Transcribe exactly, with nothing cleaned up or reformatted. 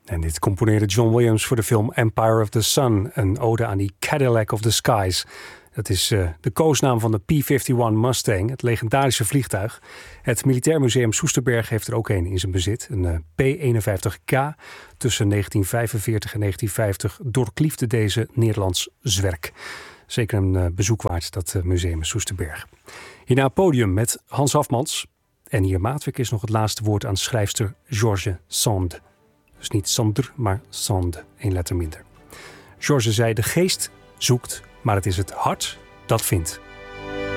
En dit componeerde John Williams voor de film Empire of the Sun. Een ode aan die Cadillac of the Skies. Dat is uh, de koosnaam van de P eenenvijftig Mustang, het legendarische vliegtuig. Het Militair Museum Soesterberg heeft er ook een in zijn bezit. Een uh, P eenenvijftig K. Tussen negentien vijfenveertig en negentien vijftig doorkliefde deze Nederlands zwerk. Zeker een uh, bezoek waard, dat uh, Museum Soesterberg. Hierna het podium met Hans Hafmans. En hier maatwerk is nog het laatste woord aan schrijfster George Sand. Dus niet Sander, maar Sand, één letter minder. George zei, de geest zoekt, maar het is het hart dat vindt.